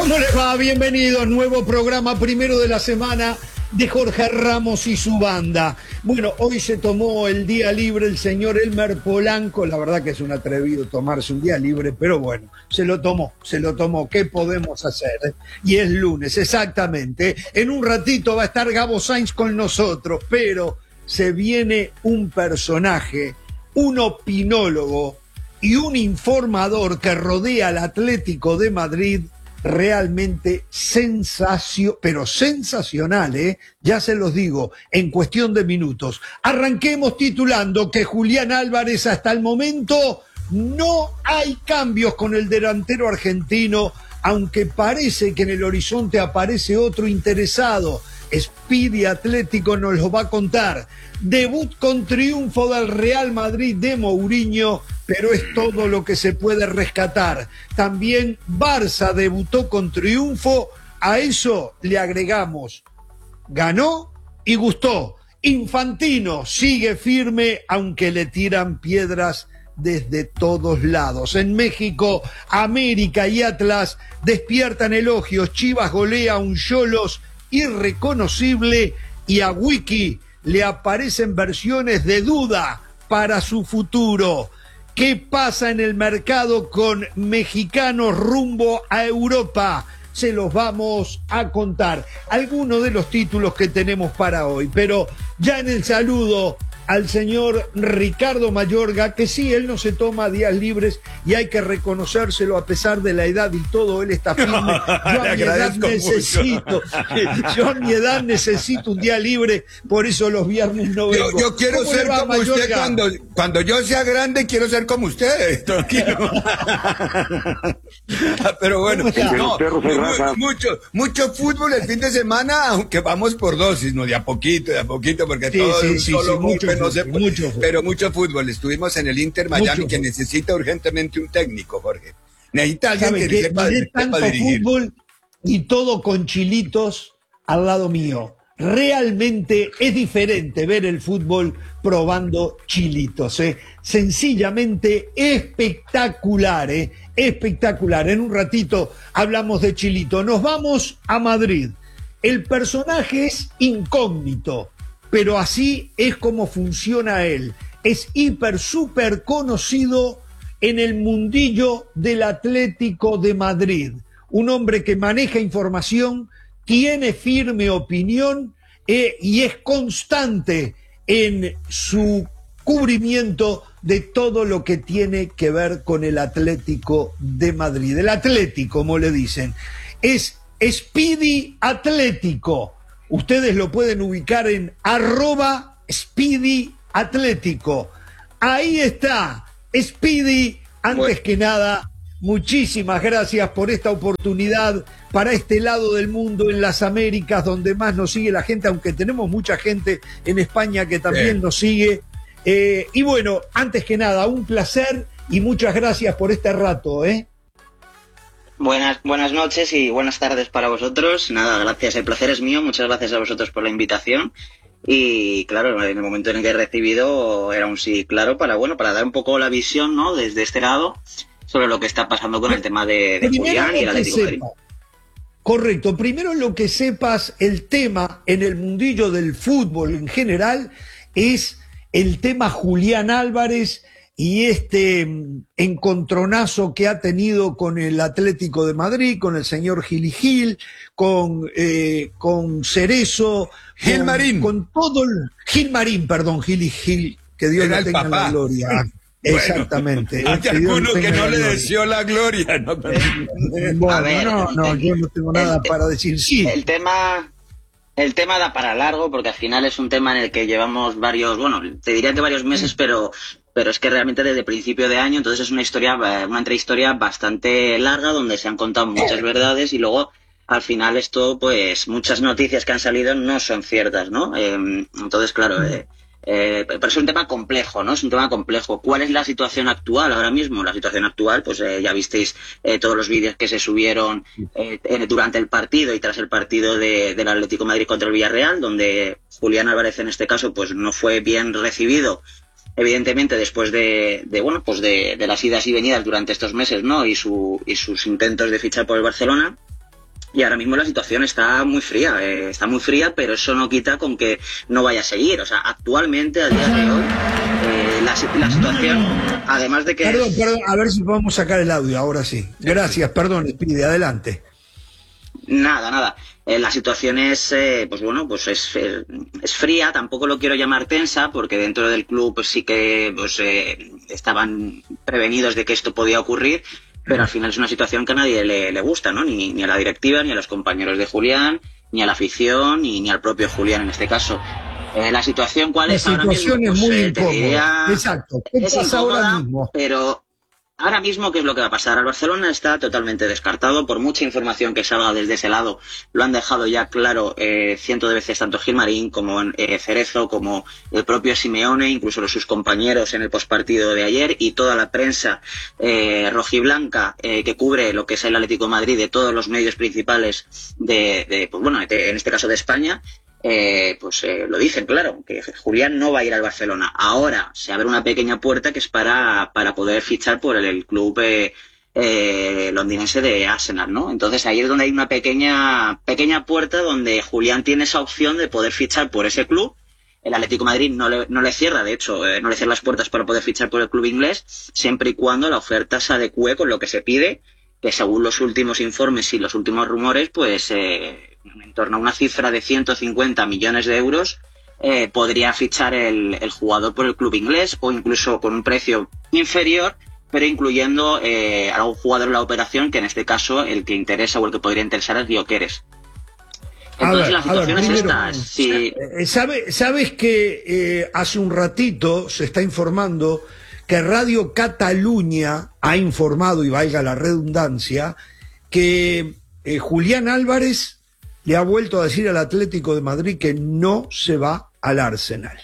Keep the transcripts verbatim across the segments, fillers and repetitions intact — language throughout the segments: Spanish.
¿Cómo les va? Bienvenidos, nuevo programa primero de la semana de Jorge Ramos y su banda. Bueno, hoy se tomó el día libre el señor Elmer Polanco, la verdad que es un atrevido tomarse un día libre, pero bueno, se lo tomó, se lo tomó, ¿qué podemos hacer? Y es lunes, exactamente. En un ratito va a estar Gabo Sainz con nosotros, pero se viene un personaje, un opinólogo y un informador que rodea al Atlético de Madrid realmente sensacio, pero sensacional, ¿eh? Ya se los digo, en cuestión de minutos. Arranquemos titulando que Julián Álvarez hasta el momento no hay cambios con el delantero argentino, aunque parece que en el horizonte aparece otro interesado. Speedy Atlético nos lo va a contar. Debut con triunfo del Real Madrid de Mourinho, pero es todo lo que se puede rescatar. También Barça debutó con triunfo, a eso le agregamos, ganó y gustó. Infantino sigue firme, aunque le tiran piedras desde todos lados. En México, América y Atlas despiertan elogios. Chivas golea a un Xolos irreconocible y a Wiki le aparecen versiones de duda para su futuro. ¿Qué pasa en el mercado con mexicanos rumbo a Europa? Se los vamos a contar. Algunos de los títulos que tenemos para hoy, pero ya en el saludo al señor Ricardo Mayorga, que sí, él no se toma días libres y hay que reconocérselo a pesar de la edad y todo, él está firme. Yo a mi edad necesito, yo a mi edad necesito un día libre, por eso los viernes no vengo. Yo, yo quiero ser va, como Mayorga? Usted cuando, cuando yo sea grande, quiero ser como usted, tranquilo. Pero bueno, no, mucho, mucho, mucho fútbol el fin de semana, aunque vamos por dosis, no de a poquito, de a poquito, porque sí, todo sí, es sí, solo sí, mucho. No sé, mucho pero mucho fútbol. Estuvimos en el Inter Miami, mucho que necesita urgentemente un técnico, Jorge. Necesita alguien que, que sepa, sepa dirigir. Fútbol y todo con chilitos al lado mío. Realmente es diferente ver el fútbol probando chilitos, ¿eh? Sencillamente espectacular, ¿eh? Espectacular. En un ratito hablamos de chilito. Nos vamos a Madrid. El personaje es incógnito, pero así es como funciona él. Es hiper, súper conocido en el mundillo del Atlético de Madrid. Un hombre que maneja información, tiene firme opinión eh, y es constante en su cubrimiento de todo lo que tiene que ver con el Atlético de Madrid. El Atlético, como le dicen, es Speedy Atlético. Ustedes lo pueden ubicar en arroba Speedy Atlético. Ahí está, Speedy. Antes bueno. que nada, muchísimas gracias por esta oportunidad para este lado del mundo, en las Américas, donde más nos sigue la gente, aunque tenemos mucha gente en España que también Bien. nos sigue. Eh, y bueno, antes que nada, un placer y muchas gracias por este rato, ¿eh? Buenas, buenas noches y buenas tardes para vosotros. Nada, gracias, el placer es mío. Muchas gracias a vosotros por la invitación. Y claro, en el momento en el que he recibido era un sí claro para, bueno, para dar un poco la visión, ¿no?, desde este lado sobre lo que está pasando con el tema de, de Julián y el Atlético de Madrid. Correcto. Primero, lo que sepas, el tema en el mundillo del fútbol en general es el tema Julián Álvarez y este encontronazo que ha tenido con el Atlético de Madrid, con el señor Gil y Gil, con, eh, con Cerezo, Gil con, Marín. Con todo el... Gil Marín, perdón, Gil y Gil, que Dios le tenga la gloria. Bueno, exactamente. Hay que alguno que no le deseó la gloria. No, eh, bueno, ver, no, no, el, yo no tengo nada el, para decir. Sí. El tema... El tema da para largo porque al final es un tema en el que llevamos varios, bueno, te diría que varios meses, pero pero es que realmente desde principio de año, entonces es una historia, una entrehistoria bastante larga donde se han contado muchas verdades y luego al final esto, pues muchas noticias que han salido no son ciertas, ¿no? Eh, entonces, claro, eh, eh, pero es un tema complejo, ¿no? Es un tema complejo. ¿Cuál es la situación actual ahora mismo? La situación actual, pues eh, ya visteis eh, todos los vídeos que se subieron eh, durante el partido y tras el partido de, del Atlético de Madrid contra el Villarreal, donde Julián Álvarez en este caso pues no fue bien recibido, evidentemente después de, de bueno, pues de, de las idas y venidas durante estos meses, ¿no? Y su y sus intentos de fichar por el Barcelona. Y ahora mismo la situación está muy fría, eh, está muy fría, pero eso no quita con que no vaya a seguir. O sea, actualmente, a día de hoy, eh, la, la situación, además de que... Perdón, perdón, a ver si podemos sacar el audio, ahora sí. Gracias, perdón, Speedy, adelante. Nada, nada. Eh, la situación es, eh, pues bueno, pues es, eh, es fría, tampoco lo quiero llamar tensa, porque dentro del club pues sí que pues, eh, estaban prevenidos de que esto podía ocurrir, pero al final es una situación que a nadie le, le gusta, ¿no? Ni, ni a la directiva, ni a los compañeros de Julián, ni a la afición, ni, ni al propio Julián en este caso. Eh, la situación, ¿cuál es ahora mismo? La situación es muy Pues, eh, incómoda. diría, Exacto. ¿Qué es pasa incómoda, ahora mismo? Pero ahora mismo, ¿qué es lo que va a pasar? Al Barcelona está totalmente descartado, por mucha información que se ha dado desde ese lado, lo han dejado ya claro eh, cientos de veces tanto Gilmarín como eh, Cerezo, como el propio Simeone, incluso los, sus compañeros en el postpartido de ayer, y toda la prensa eh, rojiblanca eh, que cubre lo que es el Atlético de Madrid de todos los medios principales de, de pues bueno, de, en este caso de España. Eh, pues eh, lo dicen claro, que Julián no va a ir al Barcelona. Ahora se abre una pequeña puerta que es para, para poder fichar por el, el club eh, eh, londinense de Arsenal, ¿no? Entonces ahí es donde hay una pequeña, pequeña puerta donde Julián tiene esa opción de poder fichar por ese club. El Atlético de Madrid no le, no le cierra, de hecho, eh, no le cierra las puertas para poder fichar por el club inglés, siempre y cuando la oferta se adecue con lo que se pide, que según los últimos informes y los últimos rumores, pues eh, en torno a una cifra de ciento cincuenta millones de euros eh, podría fichar el, el jugador por el club inglés, o incluso con un precio inferior, pero incluyendo eh, a algún jugador en la operación, que en este caso el que interesa o el que podría interesar es Gyökeres. Entonces ver, la situación ver, es primero, esta. Si... ¿Sabe, ¿Sabes que eh, hace un ratito se está informando que Radio Cataluña ha informado, y valga la redundancia, que eh, Julián Álvarez le ha vuelto a decir al Atlético de Madrid que no se va al Arsenal?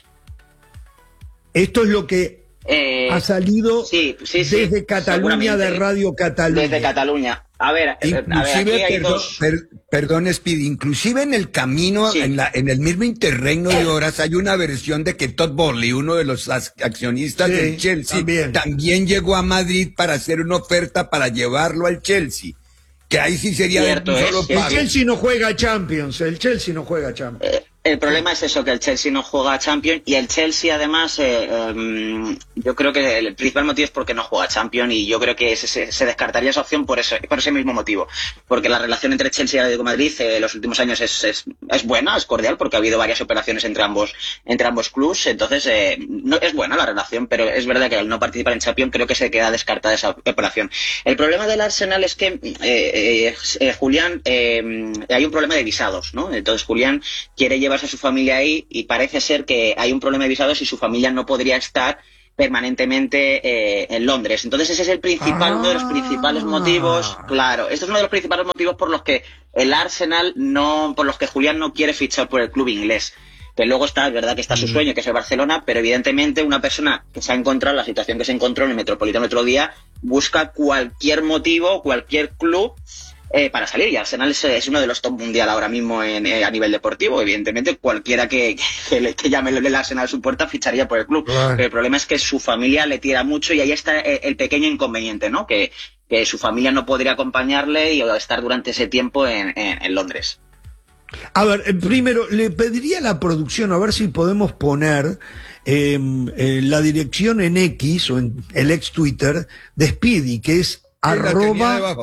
Esto es lo que eh, ha salido sí, sí, sí, desde Cataluña, de Radio Cataluña. Desde Cataluña. A ver, inclusive, a ver, perdón, dos... per, perdón, Speedy, inclusive en el camino, sí. en, la, en el mismo interregno de horas, hay una versión de que Todd Boehly, uno de los accionistas sí, del Chelsea, también. también llegó a Madrid para hacer una oferta para llevarlo al Chelsea. Que ahí sí sería Cierto, de un solo es, pago. El Chelsea no juega Champions, el Chelsea no juega Champions. Eh, el problema es eso, que el Chelsea no juega Champions, y el Chelsea además, eh, eh, yo creo que el principal motivo es porque no juega Champions, y yo creo que se, se, se descartaría esa opción por eso, por ese mismo motivo, porque la relación entre Chelsea y Atlético de Madrid en eh, los últimos años es, es, es buena, es cordial, porque ha habido varias operaciones entre ambos entre ambos clubs, entonces eh, no, es buena la relación, pero es verdad que al no participar en Champions creo que se queda descartada esa operación. El problema del Arsenal es que eh, eh, eh, Julián, eh, hay un problema de visados, ¿no? Entonces Julián quiere llevar a su familia ahí, y parece ser que hay un problema de visados y su familia no podría estar permanentemente eh, en Londres. Entonces ese es el principal, ah. uno de los principales motivos, claro, este es uno de los principales motivos por los que el Arsenal no, por los que Julián no quiere fichar por el club inglés. Que luego está, es verdad que está su sueño, que es el Barcelona, pero evidentemente una persona que se ha encontrado en la situación que se encontró en el Metropolitano el otro día busca cualquier motivo, cualquier club Eh, para salir, y Arsenal es, es uno de los top mundial ahora mismo en, eh, a nivel deportivo. Evidentemente cualquiera que, que, que llame el Arsenal a su puerta ficharía por el club, claro. Pero el problema es que su familia le tira mucho, y ahí está el, el pequeño inconveniente, ¿no? Que, que su familia no podría acompañarle y estar durante ese tiempo en, en, en Londres. A ver, primero le pediría a la producción a ver si podemos poner eh, eh, la dirección en X o en el ex Twitter de Speedy, que es sí, arroba...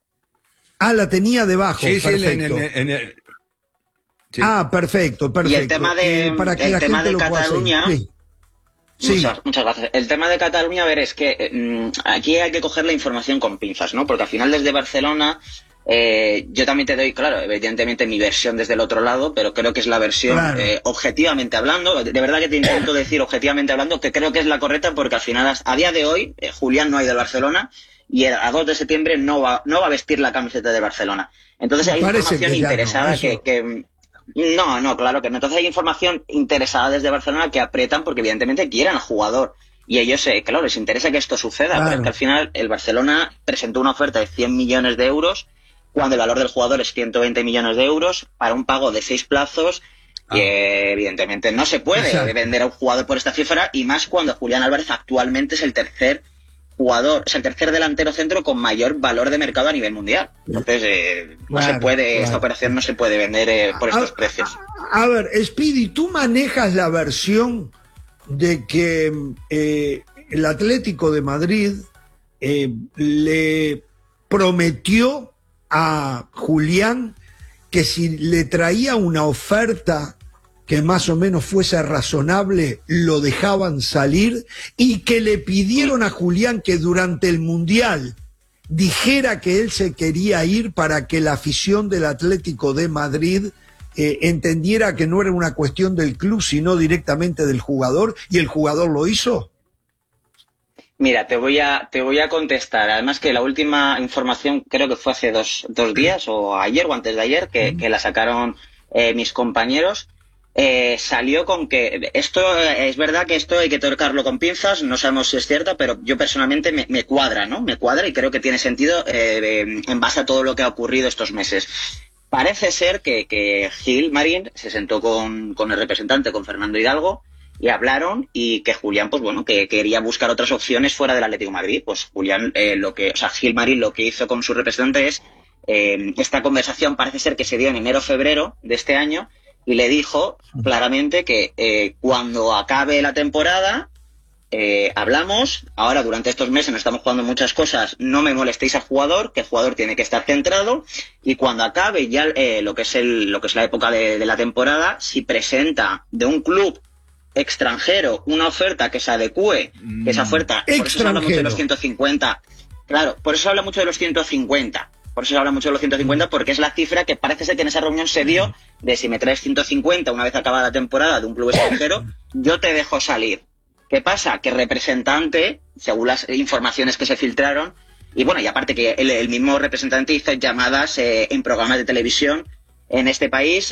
Ah, la tenía debajo. Sí, perfecto. Sí, en el, en el, sí. Ah, perfecto, perfecto. Y el tema de, eh, para que el la tema gente de lo Cataluña. Sí. Sí. Muchas, muchas gracias. El tema de Cataluña, a ver, es que mmm, aquí hay que coger la información con pinzas, ¿no? Porque al final desde Barcelona, eh, yo también te doy, claro, evidentemente mi versión desde el otro lado, pero creo que es la versión claro. eh, objetivamente hablando. De verdad que te intento decir objetivamente hablando que creo que es la correcta, porque al final, a día de hoy, eh, Julián no ha ido al Barcelona, y a dos de septiembre no va, no va a vestir la camiseta de Barcelona. Entonces hay información que interesada no, que, que... No, no, claro que no. Entonces hay información interesada desde Barcelona que apretan porque evidentemente quieren al jugador. Y ellos, eh, claro, les interesa que esto suceda. Claro. Pero es que al final el Barcelona presentó una oferta de cien millones de euros cuando el valor del jugador es ciento veinte millones de euros para un pago de seis plazos. Ah. Que evidentemente no se puede Exacto. vender a un jugador por esta cifra, y más cuando Julián Álvarez actualmente es el tercer jugador, es el tercer delantero centro con mayor valor de mercado a nivel mundial. Entonces, eh, no claro, se puede, claro. esta operación no se puede vender eh, por estos a, precios. A, a ver, Speedy, ¿tú manejas la versión de que eh, el Atlético de Madrid eh, le prometió a Julián que si le traía una oferta que más o menos fuese razonable, lo dejaban salir, y que le pidieron a Julián que durante el Mundial dijera que él se quería ir para que la afición del Atlético de Madrid eh, entendiera que no era una cuestión del club, sino directamente del jugador, y el jugador lo hizo? Mira, te voy a te voy a contestar. Además que la última información creo que fue hace dos, dos días, o ayer o antes de ayer, que, mm. que la sacaron eh, mis compañeros. Eh, salió con que esto eh, es verdad que esto hay que tocarlo con pinzas, no sabemos si es cierto, pero yo personalmente me, me cuadra, ¿no? Me cuadra y creo que tiene sentido eh, en base a todo lo que ha ocurrido estos meses. Parece ser que, que Gil Marín se sentó con, con el representante, con Fernando Hidalgo, y hablaron, y que Julián, pues bueno, que quería buscar otras opciones fuera del Atlético de Madrid. Pues Julián, eh, lo que, o sea, Gil Marín lo que hizo con su representante es, eh, esta conversación parece ser que se dio en enero-febrero de este año, y le dijo claramente que eh, cuando acabe la temporada eh, hablamos, ahora durante estos meses nos estamos jugando muchas cosas, no me molestéis al jugador, que el jugador tiene que estar centrado, y cuando acabe ya eh, lo que es el lo que es la época de, de la temporada, si presenta de un club extranjero una oferta que se adecue, que esa oferta, extranjero. Por eso se habla mucho de los ciento cincuenta, claro, por eso se habla mucho de los ciento cincuenta. Por eso se habla mucho de los ciento cincuenta, porque es la cifra que parece ser que en esa reunión se dio de si me traes ciento cincuenta una vez acabada la temporada de un club extranjero, yo te dejo salir. ¿Qué pasa? Que el representante, según las informaciones que se filtraron, y bueno, y aparte que el, el mismo representante hizo llamadas eh, en programas de televisión en este país,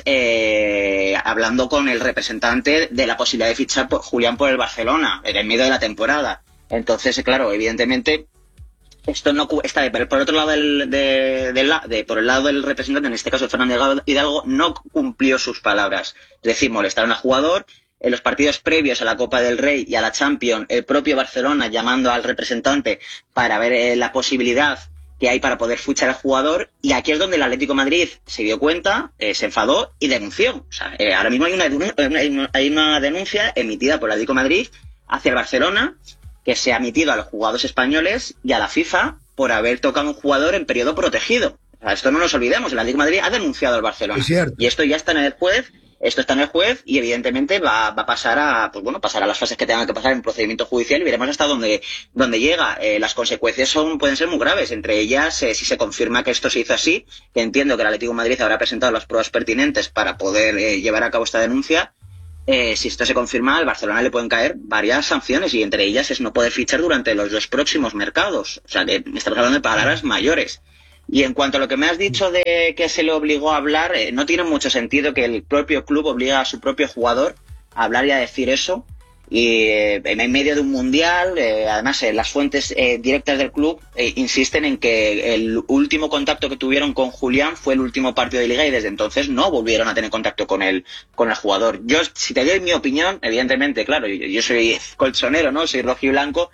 eh, hablando con el representante de la posibilidad de fichar por Julián por el Barcelona, en medio de la temporada. Entonces, claro, evidentemente... Esto no está por otro lado del, de, de, de, por el lado del representante, en este caso Fernando Hidalgo, no cumplió sus palabras. Es decir, molestaron al jugador. En los partidos previos a la Copa del Rey y a la Champions, el propio Barcelona llamando al representante para ver eh, la posibilidad que hay para poder fichar al jugador, y aquí es donde el Atlético de Madrid se dio cuenta, eh, se enfadó y denunció. O sea, eh, ahora mismo hay una, hay una denuncia emitida por el Atlético de Madrid hacia el Barcelona, que se ha emitido a los jugadores españoles y a la FIFA por haber tocado a un jugador en periodo protegido. O sea, esto no nos olvidemos, el Atlético de Madrid ha denunciado al Barcelona. Y esto ya está en el juez, esto está en el juez, y evidentemente va, va a pasar a, pues bueno, pasar a las fases que tengan que pasar en procedimiento judicial, y veremos hasta dónde, dónde llega. Eh, las consecuencias son, pueden ser muy graves, entre ellas, eh, si se confirma que esto se hizo así, que entiendo que el Atlético de Madrid habrá presentado las pruebas pertinentes para poder eh, llevar a cabo esta denuncia. Eh, si esto se confirma, al Barcelona le pueden caer varias sanciones, y entre ellas es no poder fichar durante los dos próximos mercados. O sea, que estamos hablando de palabras mayores. Y en cuanto a lo que me has dicho de que se le obligó a hablar, eh, no tiene mucho sentido que el propio club obligue a su propio jugador a hablar y a decir eso. Y eh, en medio de un mundial, eh, además eh, las fuentes eh, directas del club eh, insisten en que el último contacto que tuvieron con Julián fue el último partido de Liga, y desde entonces no volvieron a tener contacto con el, con el jugador. Yo, si te doy mi opinión, evidentemente, claro, yo, yo soy colchonero, ¿no? Soy rojiblanco,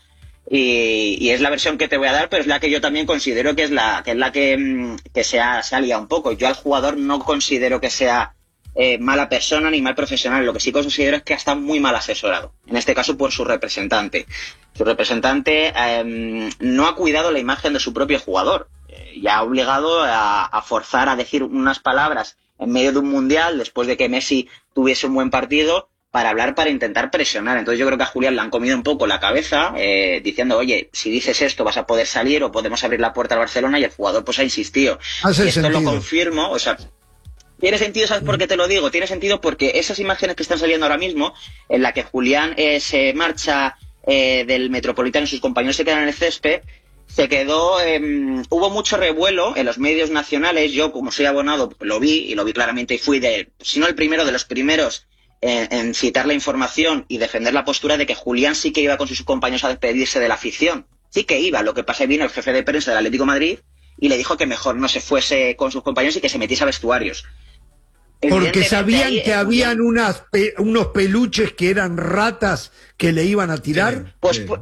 y, y es la versión que te voy a dar, pero es la que yo también considero que es la que, es la que, que se, ha, se ha liado un poco. Yo al jugador no considero que sea Eh, mala persona ni mal profesional. Lo que sí considero es que está muy mal asesorado, en este caso por su representante. Su representante eh, no ha cuidado la imagen de su propio jugador, eh, y ha obligado a, a forzar a decir unas palabras en medio de un mundial, después de que Messi tuviese un buen partido, para hablar, para intentar presionar. Entonces yo creo que a Julián le han comido un poco la cabeza, eh, diciendo, oye, si dices esto vas a poder salir, o podemos abrir la puerta al Barcelona, y el jugador pues ha insistido. Hace y esto sentido. Lo confirmo, o sea... Tiene sentido, ¿sabes por qué te lo digo? Tiene sentido porque esas imágenes que están saliendo ahora mismo, en la que Julián eh, se marcha eh, del Metropolitano y sus compañeros se quedan en el césped, se quedó, eh, hubo mucho revuelo en los medios nacionales. Yo, como soy abonado, lo vi, y lo vi claramente, y fui de, si no el primero, de los primeros en, en citar la información y defender la postura de que Julián sí que iba con sus compañeros a despedirse de la afición. Sí que iba, lo que pasa es que vino el jefe de prensa del Atlético de Madrid y le dijo que mejor no se fuese con sus compañeros y que se metiese a vestuarios. Porque sabían que habían unas pe unos peluches que eran ratas que le iban a tirar. Pues, sí. pues,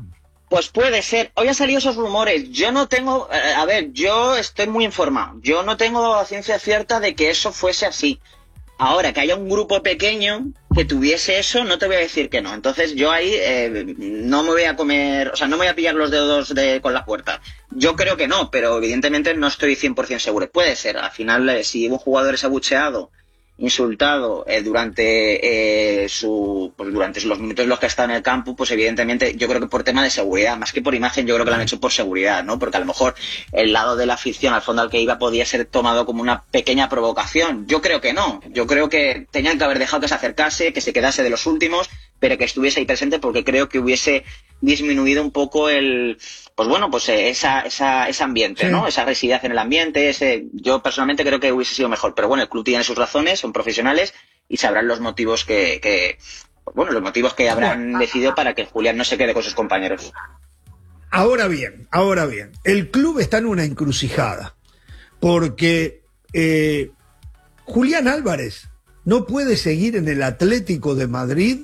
Pues puede ser. Hoy han salido esos rumores. Yo no tengo... Eh, a ver, yo estoy muy informado. Yo no tengo la ciencia cierta de que eso fuese así. Ahora, que haya un grupo pequeño que tuviese eso, no te voy a decir que no. Entonces yo ahí eh, no me voy a comer... O sea, no me voy a pillar los dedos de, con la puerta. Yo creo que no, pero evidentemente no estoy cien por ciento seguro. Puede ser. Al final, eh, si un jugador es abucheado, insultado eh, durante eh, su pues durante los minutos en los que está en el campo, pues evidentemente yo creo que por tema de seguridad, más que por imagen, yo creo que lo han hecho por seguridad, ¿no? Porque a lo mejor el lado de la afición al fondo al que iba podía ser tomado como una pequeña provocación. Yo creo que no, yo creo que tenían que haber dejado que se acercase, que se quedase de los últimos, pero que estuviese ahí presente, porque creo que hubiese disminuido un poco el pues bueno, pues esa, esa, ese ambiente, sí, ¿no? Esa agresividad en el ambiente, ese, yo personalmente creo que hubiese sido mejor, pero bueno, el club tiene sus razones, son profesionales y sabrán los motivos que, que bueno, los motivos que habrán decidido para que Julián no se quede con sus compañeros. Ahora bien, ahora bien, el club está en una encrucijada, porque eh, Julián Álvarez no puede seguir en el Atlético de Madrid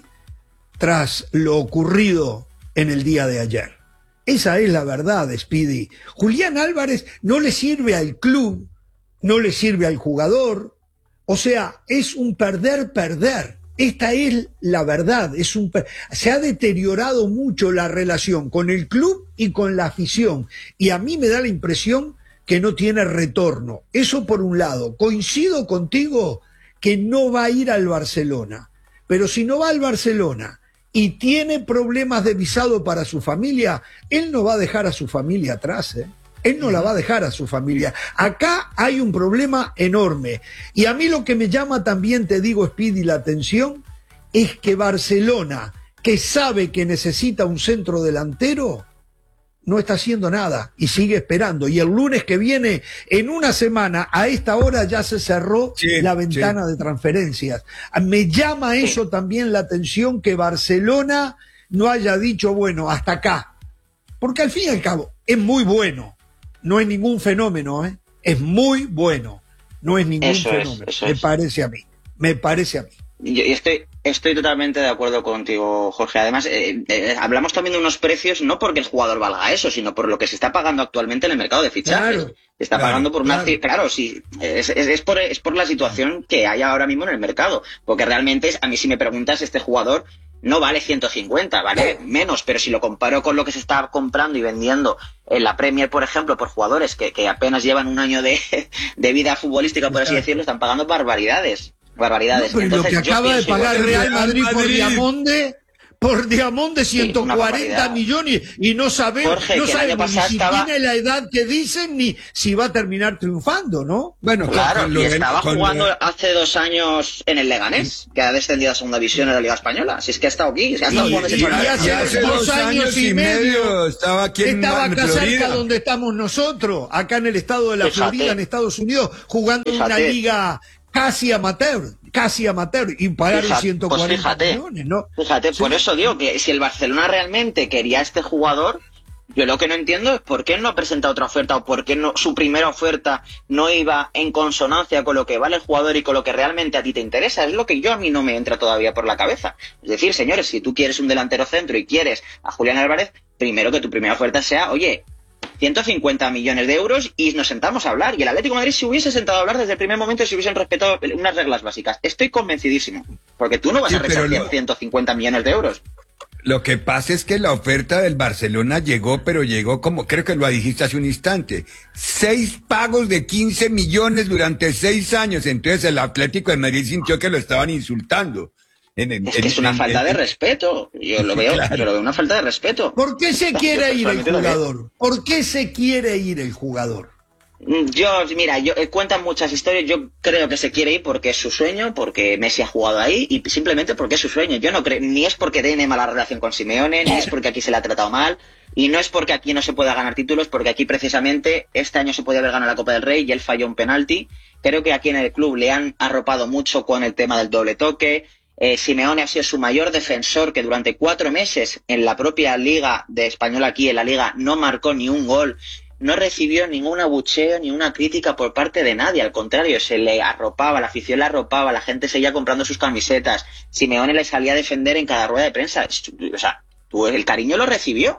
tras lo ocurrido en el día de ayer. Esa es la verdad, Speedy. Julián Álvarez no le sirve al club, no le sirve al jugador. O sea, es un perder-perder. Esta es la verdad. Es un per... Se ha deteriorado mucho la relación con el club y con la afición. Y a mí me da la impresión que no tiene retorno. Eso por un lado. Coincido contigo que no va a ir al Barcelona. Pero si no va al Barcelona y tiene problemas de visado para su familia, él no va a dejar a su familia atrás, ¿eh? Él no la va a dejar a su familia. Acá hay un problema enorme. Y a mí lo que me llama también, te digo, Speedy, la atención, es que Barcelona, que sabe que necesita un centro delantero, no está haciendo nada y sigue esperando. Y el lunes que viene, en una semana, a esta hora ya se cerró sí, la ventana sí. de transferencias. Me llama eso también la atención, que Barcelona no haya dicho, bueno, hasta acá. Porque al fin y al cabo, es muy bueno. No es ningún fenómeno, ¿eh? Es muy bueno. No es ningún eso fenómeno. Es, eso me es. parece a mí. Me parece a mí. Yo estoy, estoy totalmente de acuerdo contigo, Jorge. Además, eh, eh, hablamos también de unos precios, no porque el jugador valga eso, sino por lo que se está pagando actualmente en el mercado de fichajes. Claro, se está claro, pagando por una... Claro, claro sí, es, es, es, por, es por la situación que hay ahora mismo en el mercado. Porque realmente, a mí si me preguntas, este jugador no vale ciento cincuenta, vale menos, pero si lo comparo con lo que se está comprando y vendiendo en la Premier, por ejemplo, por jugadores que, que apenas llevan un año de, de vida futbolística, por así decirlo, están pagando barbaridades. Barbaridades. No, pero Entonces, lo que acaba de pagar el Real Madrid, Madrid por Diamonde, por Diamonde ciento cuarenta sí, millones, y no sabemos, Jorge, no sabemos ni si estaba... tiene la edad que dicen ni si va a terminar triunfando, ¿no? Bueno, claro, y estaba con jugando lo... hace dos años en el Leganés, que ha descendido a segunda división en la Liga Española. Si es que ha estado aquí, si ha estado y, jugando y, y hace, hace dos años y medio estaba aquí en estaba acá cerca donde estamos nosotros, acá en el estado de la Fíjate. Florida, en Estados Unidos, jugando en una liga casi amateur, casi amateur, y pagaron fíjate, ciento cuarenta pues fíjate, millones, ¿no? Fíjate, sí. Por eso digo que si el Barcelona realmente quería a este jugador, yo lo que no entiendo es por qué no ha presentado otra oferta, o por qué no, su primera oferta no iba en consonancia con lo que vale el jugador y con lo que realmente a ti te interesa. Es lo que yo a mí no me entra todavía por la cabeza. Es decir, señores, si tú quieres un delantero centro y quieres a Julián Álvarez, primero que tu primera oferta sea, oye, ciento cincuenta millones de euros y nos sentamos a hablar. Y el Atlético de Madrid se hubiese sentado a hablar desde el primer momento si hubiesen respetado unas reglas básicas. Estoy convencidísimo. Porque tú no vas sí, a rechazar lo... ciento cincuenta millones de euros. Lo que pasa es que la oferta del Barcelona llegó, pero llegó como, creo que lo dijiste hace un instante, seis pagos de quince millones durante seis años. Entonces el Atlético de Madrid sintió que lo estaban insultando. En, en, es que es una en, falta en, de respeto. Yo lo veo, claro. yo lo veo una falta de respeto. ¿Por qué se quiere ir el jugador? ¿Por qué se quiere ir el jugador? Yo, mira, yo eh, cuentan muchas historias. Yo creo que se quiere ir porque es su sueño, porque Messi ha jugado ahí y simplemente porque es su sueño. Yo no creo, ni es porque tiene mala relación con Simeone, ni es porque aquí se le ha tratado mal, y no es porque aquí no se pueda ganar títulos, porque aquí precisamente este año se podía haber ganado la Copa del Rey y él falló un penalti. Creo que aquí en el club le han arropado mucho con el tema del doble toque. Eh, Simeone ha sido su mayor defensor, que durante cuatro meses en la propia Liga de Española, aquí en la Liga, no marcó ni un gol, no recibió ningún abucheo ni una crítica por parte de nadie, al contrario, se le arropaba, la afición le arropaba, la gente seguía comprando sus camisetas, Simeone le salía a defender en cada rueda de prensa. O sea, tú, el cariño lo recibió.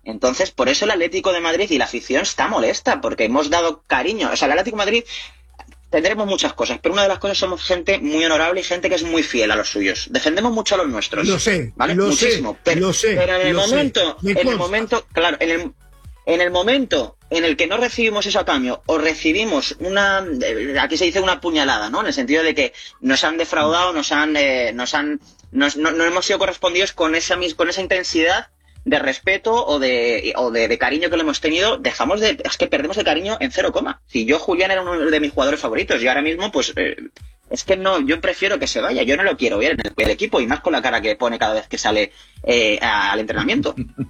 Entonces, por eso el Atlético de Madrid y la afición está molesta, porque hemos dado cariño. O sea, el Atlético de Madrid tendremos muchas cosas, pero una de las cosas somos gente muy honorable y gente que es muy fiel a los suyos. Defendemos mucho a los nuestros. Lo sé, ¿vale? lo Muchísimo. sé, pero, lo sé. Pero en el lo momento, sé. en el momento, claro, en el, en el momento en el que no recibimos eso a cambio, o recibimos una, aquí se dice una puñalada, ¿no? En el sentido de que nos han defraudado, nos han, eh, nos han, nos, no, no hemos sido correspondidos con esa, con esa intensidad de respeto o de o de, de cariño que le hemos tenido, dejamos de, es que perdemos el cariño en cero coma. Si yo, Julián, era uno de mis jugadores favoritos y ahora mismo, pues, eh, es que no, yo prefiero que se vaya, yo no lo quiero ver en el, el equipo y más con la cara que pone cada vez que sale eh, al entrenamiento.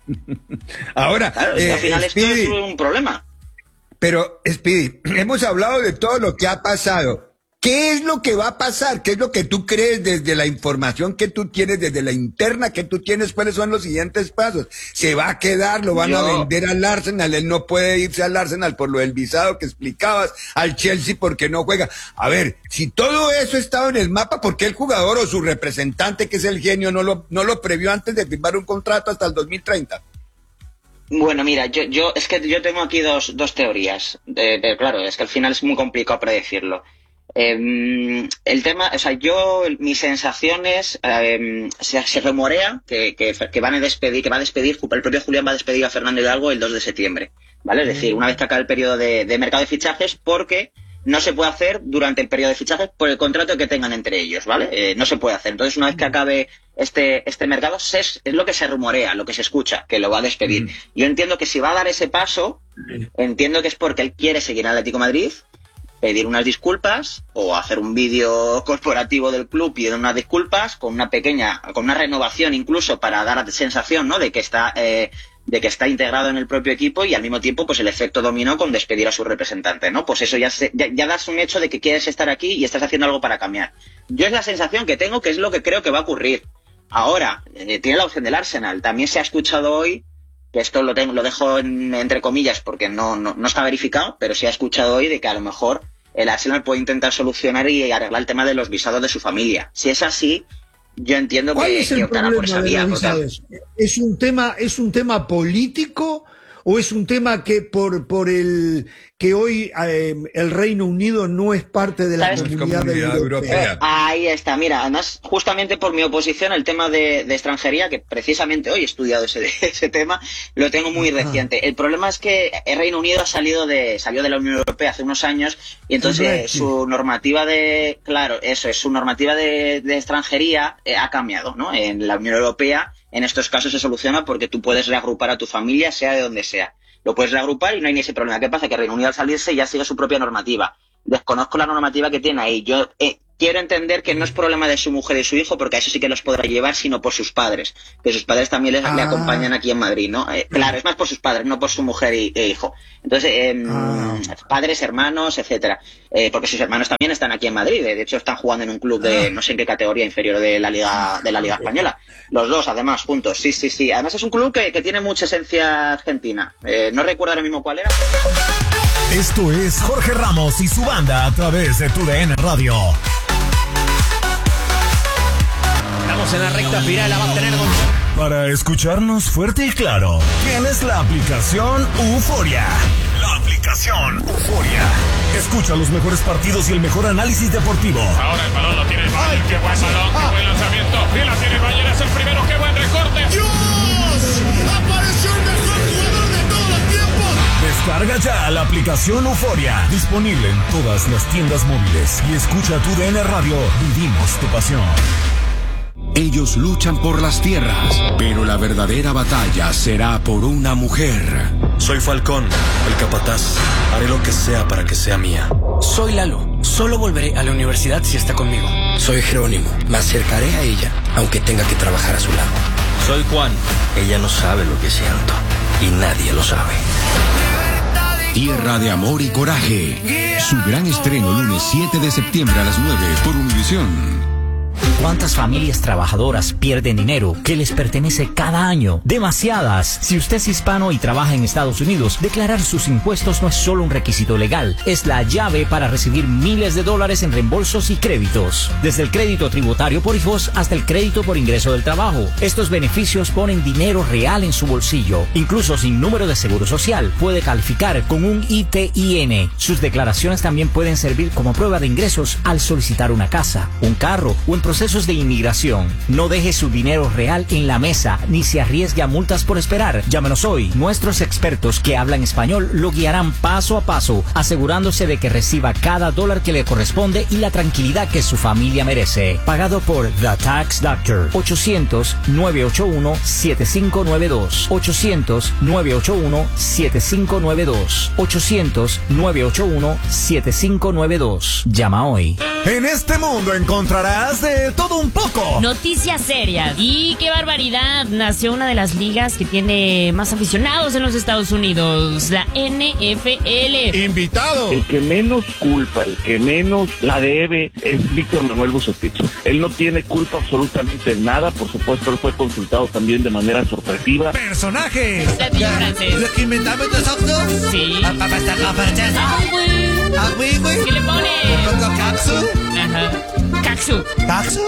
Ahora, claro, eh, al final Speedy, esto es un problema. Pero, Speedy, hemos hablado de todo lo que ha pasado. ¿Qué es lo que va a pasar? ¿Qué es lo que tú crees desde la información que tú tienes, desde la interna que tú tienes? ¿Cuáles son los siguientes pasos? ¿Se va a quedar? ¿Lo van Yo... a vender al Arsenal? Él no puede irse al Arsenal por lo del visado que explicabas, al Chelsea porque no juega. A ver, si todo eso estaba en el mapa, ¿por qué el jugador o su representante, que es el genio, no lo, no lo previó antes de firmar un contrato hasta el dos mil treinta? Bueno, mira, yo, yo es que yo tengo aquí dos, dos teorías. Eh, pero claro, es que al final es muy complicado predecirlo. Eh, el tema, o sea, yo, mis sensaciones, eh, se, se rumorea que, que, que van a despedir, que va a despedir, el propio Julián va a despedir a Fernando Hidalgo el dos de septiembre, ¿vale? Es decir, una vez que acabe el periodo de, de mercado de fichajes, porque no se puede hacer durante el periodo de fichajes por el contrato que tengan entre ellos, ¿vale? Eh, no se puede hacer. Entonces, una vez que acabe este, este mercado, se, es lo que se rumorea, lo que se escucha, que lo va a despedir. Mm. Yo entiendo que si va a dar ese paso, entiendo que es porque él quiere seguir en Atlético de Madrid, pedir unas disculpas o hacer un vídeo corporativo del club pidiendo unas disculpas con una pequeña, con una renovación incluso para dar la sensación, ¿no?, de que está eh, de que está integrado en el propio equipo y al mismo tiempo pues el efecto dominó con despedir a su representante, ¿no? Pues eso ya, se, ya, ya das un hecho de que quieres estar aquí y estás haciendo algo para cambiar. Yo es la sensación que tengo, que es lo que creo que va a ocurrir. Ahora, eh, tiene la opción del Arsenal. También se ha escuchado hoy, que esto lo tengo, lo dejo en, entre comillas porque no, no, no está verificado, pero se ha escuchado hoy de que a lo mejor el Arsenal puede intentar solucionar y arreglar el tema de los visados de su familia. Si es así, yo entiendo que, que optará por esa vía. ¿Es un tema, es un tema político o es un tema que por, por el que hoy eh, el Reino Unido no es parte de la comunidad, comunidad europea? europea? Ahí está, mira, además justamente por mi oposición al tema de, de extranjería, que precisamente hoy he estudiado ese, ese tema, lo tengo muy reciente. Ah. El problema es que el Reino Unido ha salido de, salió de la Unión Europea hace unos años y entonces sí. su normativa de, claro, eso es, su normativa de, de extranjería eh, ha cambiado, ¿no? En la Unión Europea, en estos casos se soluciona porque tú puedes reagrupar a tu familia, sea de donde sea. Lo puedes reagrupar y no hay ni ese problema. ¿Qué pasa? Que Reino Unido al salirse ya sigue su propia normativa. Desconozco la normativa que tiene ahí. Yo eh, quiero entender que no es problema de su mujer y su hijo, porque a eso sí que los podrá llevar, sino por sus padres. Que sus padres también les, ah. le acompañan aquí en Madrid, ¿no? Eh, claro, es más por sus padres, no por su mujer y, e hijo. Entonces, eh, ah. padres, hermanos, etcétera. Eh, porque sus hermanos también están aquí en Madrid. De hecho, están jugando en un club de no sé en qué categoría inferior de la Liga, de la Liga Española. Los dos, además, juntos. Sí, sí, sí. Además es un club que, que tiene mucha esencia argentina. Eh, no recuerdo ahora mismo cuál era. Esto es Jorge Ramos y su banda a través de TUDN Radio. Estamos en la recta final, la va a tener con... Para escucharnos fuerte y claro, tienes la aplicación Euforia. La aplicación Euforia. Escucha los mejores partidos y el mejor análisis deportivo. Ahora el balón lo tiene el Bayern. ¡Qué buen balón! ¡Qué buen lanzamiento! ¡Bien la tiene el Bayern! ¡Es el primero! ¡Qué buen recorte! ¡Dios! ¡Apareció el mejor jugador de todos los tiempos! Descarga ya la aplicación Euforia. Disponible en todas las tiendas móviles. Y escucha TUDN Radio. Vivimos tu pasión. Ellos luchan por las tierras, pero la verdadera batalla será por una mujer. Soy Falcón, el capataz. Haré lo que sea para que sea mía. Soy Lalo. Solo volveré a la universidad si está conmigo. Soy Jerónimo. Me acercaré a ella, aunque tenga que trabajar a su lado. Soy Juan. Ella no sabe lo que siento. Y nadie lo sabe. Tierra de amor y coraje. Su gran estreno lunes siete de septiembre a las nueve por Univisión. ¿Cuántas familias trabajadoras pierden dinero que les pertenece cada año? Demasiadas. Si usted es hispano y trabaja en Estados Unidos, declarar sus impuestos no es solo un requisito legal, es la llave para recibir miles de dólares en reembolsos y créditos. Desde el crédito tributario por hijos hasta el crédito por ingreso del trabajo. Estos beneficios ponen dinero real en su bolsillo. Incluso sin número de seguro social, puede calificar con un I T I N. Sus declaraciones también pueden servir como prueba de ingresos al solicitar una casa, un carro o en procesos de inmigración. No deje su dinero real en la mesa ni se arriesgue a multas por esperar. Llámenos hoy. Nuestros expertos que hablan español lo guiarán paso a paso, asegurándose de que reciba cada dólar que le corresponde y la tranquilidad que su familia merece. Pagado por The Tax Doctor. ochocientos, nueve ocho uno, siete cinco nueve dos. ochocientos, nueve ocho uno, siete cinco nueve dos. ochocientos, nueve ocho uno, siete cinco nueve dos. Llama hoy. En este mundo encontrarás de todo un poco. Noticias serias. Y qué barbaridad. Nació una de las ligas que tiene más aficionados en los Estados Unidos, la N F L. Invitado. El que menos culpa, el que menos la debe es Víctor Manuel Bucetich. Él no tiene culpa absolutamente de nada. Por supuesto, él fue consultado también de manera sorpresiva. Personajes. Platillo francés. ¿Lo que inventamos nosotros? Sí. Papá está francesa. Ah, güey. Ah, güey, güey. ¿Qué le pone? ¿Le pongo Caxu? Ajá. Caxu. ¿Caxu?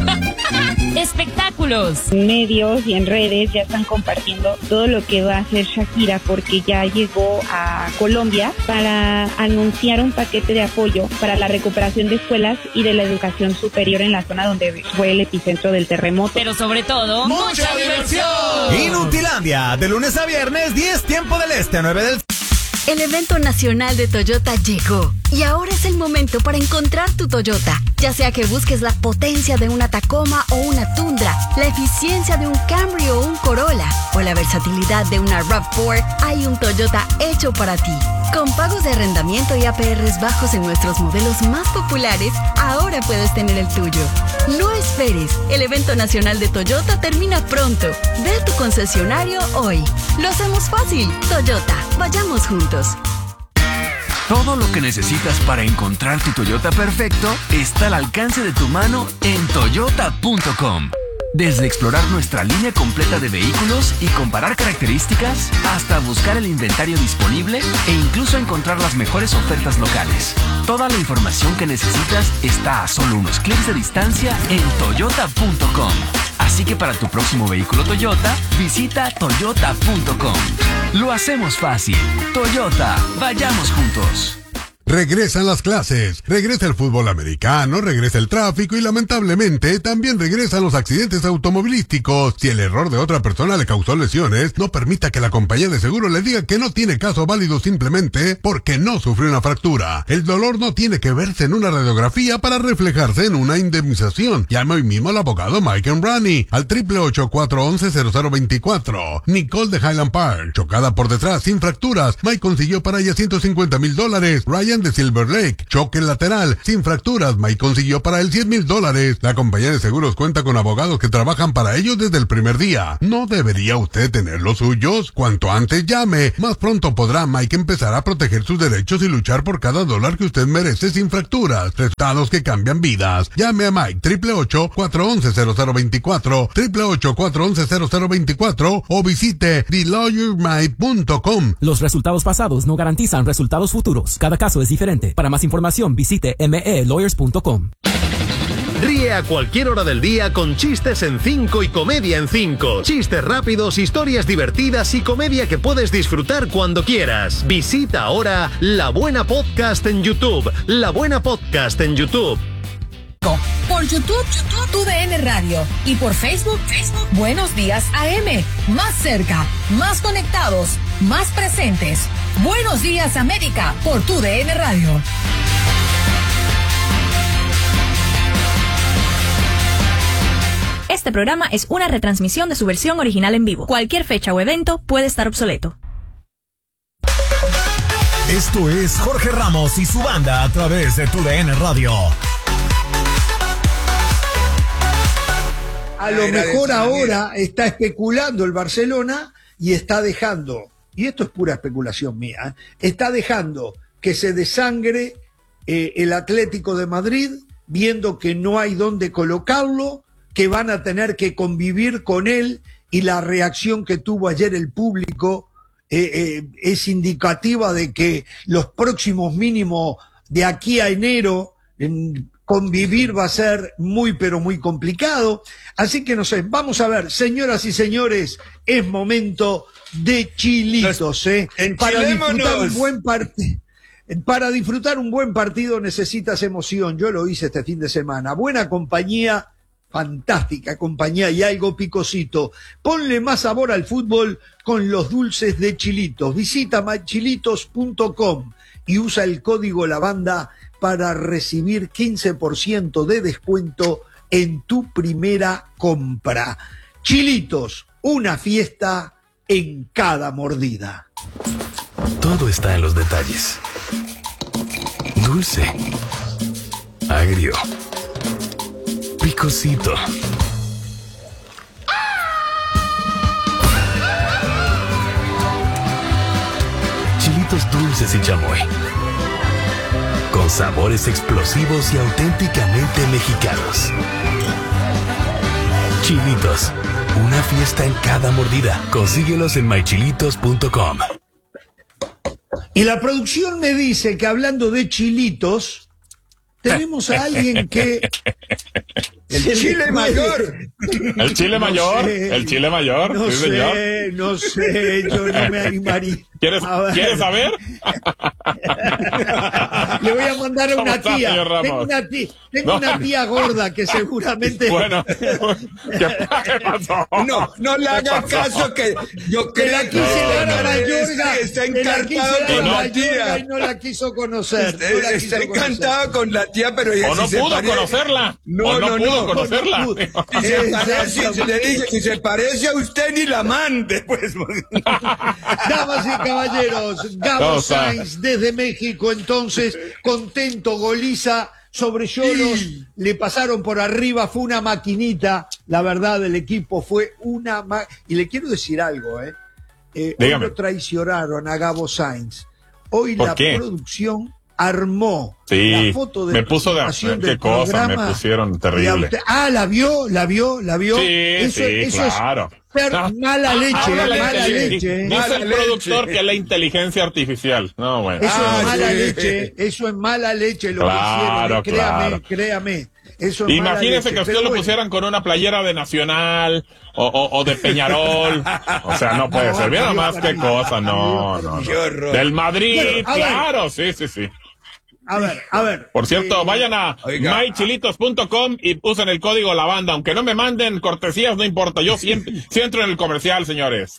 Espectáculos. En medios y en redes ya están compartiendo todo lo que va a hacer Shakira porque ya llegó a Colombia para anunciar un paquete de apoyo para la recuperación de escuelas y de la educación superior en la zona donde fue el epicentro del terremoto. Pero sobre todo, ¡mucha diversión! Inutilandia, de lunes a viernes, diez tiempo del este, nueve del... El evento nacional de Toyota llegó y ahora es el momento para encontrar tu Toyota. Ya sea que busques la potencia de una Tacoma o una Tundra, la eficiencia de un Camry o un Corolla o la versatilidad de una RAV cuatro, hay un Toyota hecho para ti. Con pagos de arrendamiento y A P Rs bajos en nuestros modelos más populares, ahora puedes tener el tuyo. No esperes, el evento nacional de Toyota termina pronto. Ve a tu concesionario hoy. Lo hacemos fácil. Toyota, vayamos juntos. Todo lo que necesitas para encontrar tu Toyota perfecto está al alcance de tu mano en toyota punto com. Desde explorar nuestra línea completa de vehículos y comparar características, hasta buscar el inventario disponible e incluso encontrar las mejores ofertas locales. Toda la información que necesitas está a solo unos clics de distancia en toyota punto com. Así que para tu próximo vehículo Toyota, visita toyota punto com. Lo hacemos fácil. Toyota, vayamos juntos. Regresan las clases, regresa el fútbol americano, regresa el tráfico y lamentablemente también regresan los accidentes automovilísticos. Si el error de otra persona le causó lesiones, no permita que la compañía de seguro le diga que no tiene caso válido simplemente porque no sufrió una fractura. El dolor no tiene que verse en una radiografía para reflejarse en una indemnización. Llame hoy mismo al abogado Mike Embrani al triple ocho, cuatro once, cero cero veinticuatro. Nicole de Highland Park, chocada por detrás sin fracturas. Mike consiguió para ella ciento cincuenta mil dólares. Ryan de Silver Lake, choque lateral, sin fracturas, Mike consiguió para él cien mil dólares. La compañía de seguros cuenta con abogados que trabajan para ellos desde el primer día. ¿No debería usted tener los suyos? Cuanto antes llame, más pronto podrá Mike empezar a proteger sus derechos y luchar por cada dólar que usted merece sin fracturas. Resultados que cambian vidas. Llame a Mike, triple ocho, cuatro once, cero cero veinticuatro, triple ocho, cuatro once, cero cero veinticuatro o visite the lawyer mike punto com. Los resultados pasados no garantizan resultados futuros. Cada caso es diferente. Para más información visite m e lawyers punto com. Ríe a cualquier hora del día con chistes en cinco y comedia en cinco. Chistes rápidos, historias divertidas y comedia que puedes disfrutar cuando quieras. Visita ahora La Buena Podcast en YouTube. La Buena Podcast en YouTube. Por YouTube, YouTube, Tu D N Radio. Y por Facebook, Facebook, Buenos Días A M. Más cerca, más conectados, más presentes. Buenos Días América por Tu D N Radio. Este programa es una retransmisión de su versión original en vivo. Cualquier fecha o evento puede estar obsoleto. Esto es Jorge Ramos y su banda a través de Tu D N Radio. A lo mejor ahora está especulando el Barcelona y está dejando, y esto es pura especulación mía, ¿eh? está dejando que se desangre eh, el Atlético de Madrid viendo que no hay dónde colocarlo, que van a tener que convivir con él, y la reacción que tuvo ayer el público eh, eh, es indicativa de que los próximos mínimos de aquí a enero en convivir va a ser muy pero muy complicado. Así que no sé, vamos a ver, señoras y señores, es momento de chilitos, ¿eh? Para disfrutar un buen partido. Para disfrutar un buen partido necesitas emoción. Yo lo hice este fin de semana. Buena compañía, fantástica compañía y algo picosito. Ponle más sabor al fútbol con los dulces de Chilitos. Visita my chilitos punto com y usa el código LAVANDA para recibir quince por ciento de descuento en tu primera compra. Chilitos, una fiesta en cada mordida. Todo está en los detalles. Dulce, agrio, picosito. Chilitos dulces y chamoy, con sabores explosivos y auténticamente mexicanos. Chilitos, una fiesta en cada mordida. Consíguelos en my chilitos punto com. Y la producción me dice que hablando de chilitos, tenemos a alguien que... El chile mayor. El chile No mayor. sé. El chile mayor. No sí, sé, señor. no sé, yo no me animaría. ¿Quieres, A ver. ¿quieres saber? Le voy a mandar a ¿Cómo una está, tía. señor Ramos? Tengo una tía, tengo No. una tía gorda que seguramente... Bueno, ¿qué, qué pasó? No, no le ¿Qué haga pasó? caso que yo Que la creo quise que dar a la es Yorga, que está que la quise encantado dar con a la la Yorga tía. y no la quiso conocer. Está, no la está quiso encantado con la tía, pero ella O no si se pudo parece- conocerla. No, O no no, pudo no. conocerla. No pudo. Si se parece, Exacto. si le dije, si se parece a usted ni la mande, pues. Damas y caballeros, Gabo ¿Cómo está? Sainz desde México, entonces, contento, goliza sobre Xolos, le pasaron por arriba, fue una maquinita, la verdad, el equipo fue una ma... Y le quiero decir algo, ¿eh? eh hoy Dígame. lo traicionaron a Gabo Sainz. Hoy ¿Por la qué? producción armó Sí, la foto de me puso de presentación qué del cosa, me programa. pusieron Y a terrible. usted- ah, la vio, la vio, la vio. Sí, eso, sí, eso claro. es ser mala leche, Ahora la mala inteligencia- leche. Dice Mala el leche. productor que es la inteligencia artificial. No, bueno. Eso Ah, es mala sí. leche, eso es mala leche lo Claro, que hicieron, eh, créame, claro. créame. Eso es mala Imagínese leche, que a usted pero lo bueno. pusieran con una playera de Nacional o, o, o de Peñarol. O sea, no puede No, ser. Mira Dios nomás qué permita. cosa. No, no, Qué no. horror. Del Madrid, Bueno, a ver. claro. Sí, sí, sí. A ver, a ver. Por cierto, eh, vayan a Oiga. my chilitos punto com y usen el código LAVANDA. Aunque no me manden cortesías, no importa. Yo siempre, sí entro en el comercial, señores.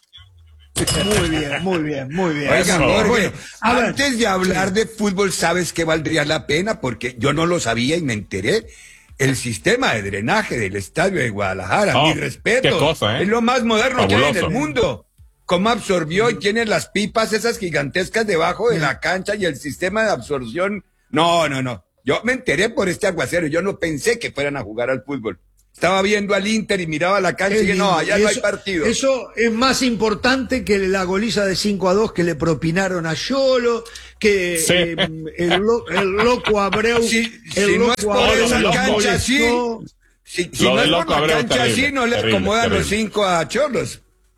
Muy bien, muy bien, muy bien. Oiga, Eso. Jorge, Bueno, a ver. antes de hablar de fútbol, ¿sabes qué valdría la pena? Porque yo no lo sabía y me enteré. El sistema de drenaje del estadio de Guadalajara, Oh, mi respeto. qué cosa, ¿eh? Es lo más moderno que hay en Fabuloso. el mundo. Cómo absorbió y tiene las pipas esas gigantescas debajo de la cancha y el sistema de absorción. No, no, no. Yo me enteré por este aguacero. Yo no pensé que fueran a jugar al fútbol. Estaba viendo al Inter y miraba la cancha y dije, no, allá no hay Eso- partido. Eso es más importante que la goliza de cinco a dos que le propinaron a Yolo, que Sí. eh, el, lo- el loco Abreu. Si, el si no es loco por Abreu esa loco cancha así, molestó. si, si Lo no de es loco por la Abreu, cancha terrible, así, no le terrible, acomodan los terrible. cinco a Cholos.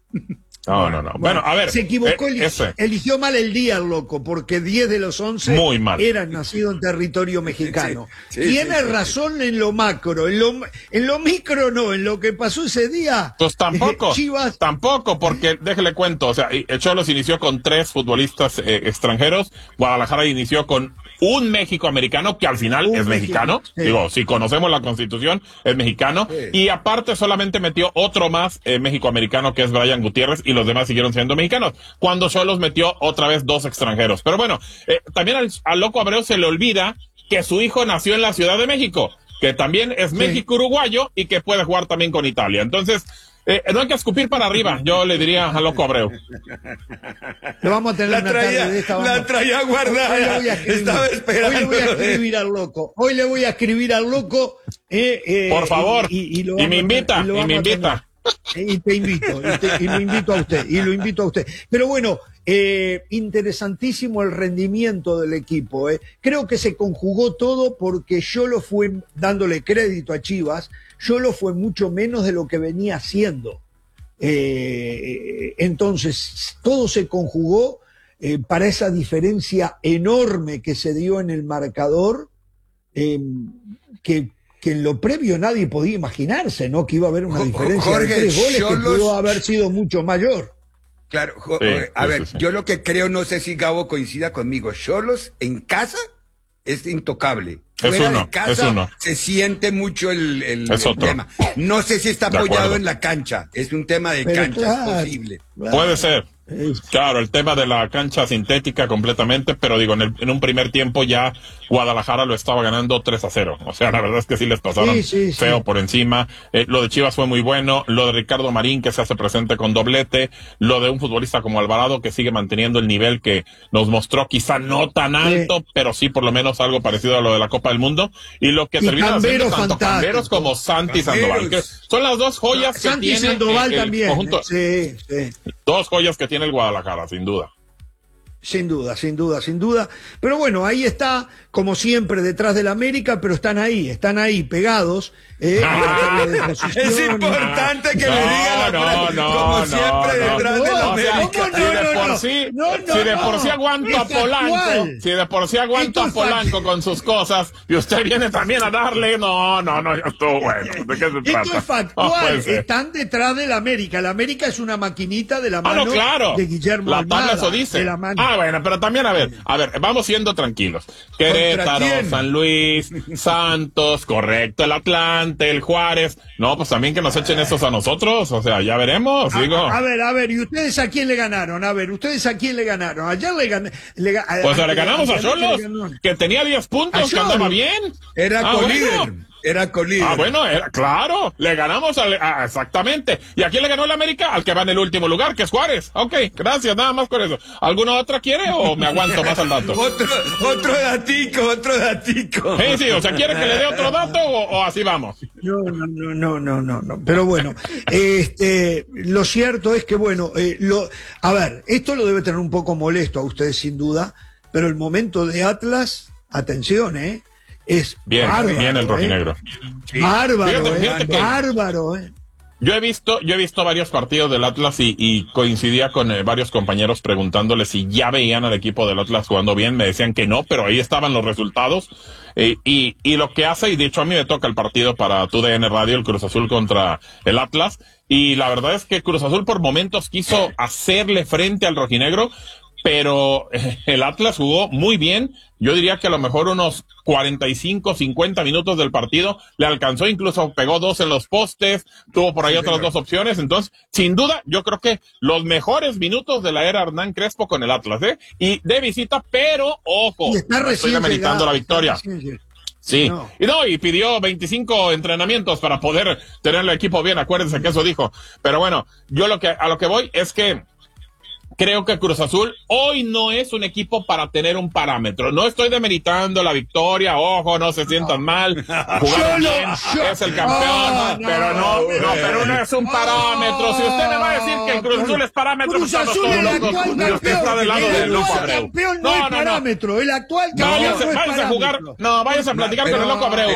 No, no, no. Bueno, a ver. Se equivocó, eh, eli- ese. eligió mal el día el loco, porque diez de los once Muy mal. eran nacidos en territorio mexicano. Sí, sí, Tiene sí, sí. razón en lo macro, en lo, en lo micro no, en lo que pasó ese día. Pues tampoco, Chivas, tampoco, porque déjele cuento, o sea, y- Cholos inició con tres futbolistas eh, extranjeros, Guadalajara inició con un México americano que al final Un es mexicano, México, sí. digo, si conocemos la Constitución, es mexicano, Sí. y aparte solamente metió otro más eh, México americano que es Brian Gutiérrez y los demás siguieron siendo mexicanos, cuando Cholos metió otra vez dos extranjeros. Pero bueno, eh, también al, al loco Abreu se le olvida que su hijo nació en la Ciudad de México, que también es México-Uruguayo y que puede jugar también con Italia. Entonces, eh, no hay que escupir para arriba, yo le diría al loco Abreu. lo vamos a tener La una traía, tarde de esta. la vamos. traía Hoy le guardada. voy a escribir. Estaba esperando. Hoy le voy a lo de- escribir al loco. Hoy le voy a escribir al loco. eh, eh, Por favor, y, y lo me vamos a invita, tener- lo y me vamos a tener. invita. Y te invito, y, te- y lo invito a usted, y lo invito a usted. Pero bueno, Eh, interesantísimo el rendimiento del equipo. Eh. Creo que se conjugó todo porque yo lo fui dándole crédito a Chivas, yo lo fue mucho menos de lo que venía haciendo. Eh, entonces, todo se conjugó eh, para esa diferencia enorme que se dio en el marcador, eh, que, que en lo previo nadie podía imaginarse, ¿no? Que iba a haber una diferencia Jorge, de tres goles que los... pudo haber sido mucho mayor. Claro, jo, sí, a sí, ver, sí, sí. yo lo que creo, no sé si Gabo coincida conmigo, Xolos en casa es intocable. Es Fuera uno, de casa es uno. se siente mucho el, el, Es el otro. tema. No sé si está De apoyado acuerdo. en la cancha, es un tema de Pero cancha, claro, es posible. claro. Puede ser. Claro, el tema de la cancha sintética completamente, pero digo, en, el, en un primer tiempo ya Guadalajara lo estaba ganando tres a cero. O sea, la verdad es que sí les pasaron Sí, sí, sí. feo por encima. Eh, lo de Chivas fue muy bueno. Lo de Ricardo Marín, que se hace presente con doblete. Lo de un futbolista como Alvarado, que sigue manteniendo el nivel que nos mostró, quizá no tan alto, sí, pero sí por lo menos algo parecido a lo de la Copa del Mundo. Y lo que Y termina haciendo Cambero tanto fantástico. Camberos como Santi Camberos. Sandoval, que son las dos joyas que Santi tiene Sandoval el, el también. conjunto. Sí, sí. Dos joyas que tiene el Guadalajara, sin duda. Sin duda, sin duda, sin duda. Pero bueno, ahí está, como siempre, detrás del América, pero están ahí, están ahí, pegados. Eh, Ah, es importante que no, le diga la no, frase, no, como no, siempre no, detrás no, del o sea, América. si de por sí, No, no, si de por no. sí aguanto a Es Polanco, actual. si de por sí aguanto a Esto es Polanco con sus cosas, y usted viene también a darle, no, no, no, ya estuvo bueno. ¿De qué se Esto trata? es No factual, puede ser. están detrás del América. El América es una maquinita de la Ah, mano no, claro. de Guillermo La tabla Almada, eso dice. de la mano. Ah, bueno, pero también, a ver, a ver, vamos siendo tranquilos. Querétaro, quién? San Luis, Santos, correcto, el Atlante, el Juárez. No, pues también que nos echen esos a nosotros, o sea, ya veremos, A, digo. a ver, a ver, ¿y ustedes a quién le ganaron? A ver, ¿ustedes a quién le ganaron? Ayer le gané. Le, ga- Pues a- le ganamos a ayer le Cholos, ganó. que tenía diez puntos, A que andaba Xolos. bien. Era Ah, colíder, bueno. era colíder. Ah, bueno, era, claro, le ganamos al, a- exactamente. ¿Y a quién le ganó el América? Al que va en el último lugar, que es Juárez. Ok, gracias, nada más con eso. ¿Alguna otra quiere o me aguanto más al dato? Otro, otro datico, otro datico. Sí, sí, o sea, ¿quiere que le dé otro dato o, o así vamos? No, no, no, no, no, no, no. Pero bueno, este, lo cierto es que, bueno, eh, lo, a ver, esto lo debe tener un poco molesto a ustedes sin duda, pero el momento de Atlas, atención, ¿eh? Es Bien, bárbaro, bien el ¿eh? rojinegro. Bárbaro, Fíjate, ¿eh? fíjate que- Bárbaro, ¿eh? Yo he visto, yo he visto varios partidos del Atlas y, y coincidía con eh, varios compañeros preguntándole si ya veían al equipo del Atlas jugando bien. Me decían que no, pero ahí estaban los resultados. Eh, y, y lo que hace, y de hecho a mí me toca el partido para tu D N Radio, el Cruz Azul contra el Atlas. Y la verdad es que Cruz Azul por momentos quiso hacerle frente al rojinegro, pero eh, el Atlas jugó muy bien. Yo diría que a lo mejor unos cuarenta y cinco, cincuenta minutos del partido le alcanzó, incluso pegó dos en los postes, tuvo por ahí Sí, otras señor. dos opciones. Entonces, sin duda, yo creo que los mejores minutos de la era Hernán Crespo con el Atlas, ¿eh? Y de visita, pero ojo, Y está no estoy recién demeritando llegado, la victoria. está recién llegado. Sí, No. y no, y pidió veinticinco entrenamientos para poder tener el equipo bien, acuérdense que eso dijo. Pero bueno, yo lo que, a lo que voy es que creo que Cruz Azul hoy no es un equipo para tener un parámetro. No estoy demeritando la victoria, ojo, no se sientan mal. Jugaron Yo bien, no- yo- es el campeón, No, no, pero no, no, pero no es un parámetro. Si usted me va a decir que el Cruz Azul es parámetro, Cruz pues estamos Azul, todos el locos. actual Y usted está campeón, del lado el de Loco actual Abreu. campeón no es no, no. parámetro, el actual campeón Váyase, no es váyase a jugar, parámetro. no, váyase a platicar con el Loco Abreu.